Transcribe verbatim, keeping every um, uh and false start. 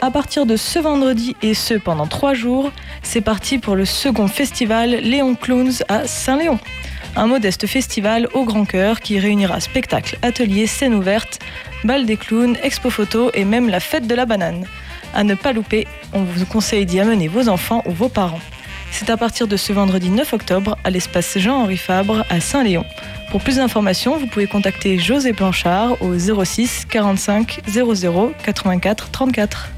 À partir de ce vendredi et ce pendant trois jours, c'est parti pour le second festival Léon Clowns à Saint-Léon. Un modeste festival au grand cœur qui réunira spectacles, ateliers, scènes ouvertes, bal des clowns, expo photo et même la fête de la banane. À ne pas louper, on vous conseille d'y amener vos enfants ou vos parents. C'est à partir de ce vendredi neuf octobre à l'espace Jean-Henri Fabre à Saint-Léon. Pour plus d'informations, vous pouvez contacter José Blanchard au zéro six quarante-cinq zéro zéro quatre-vingt-quatre trente-quatre.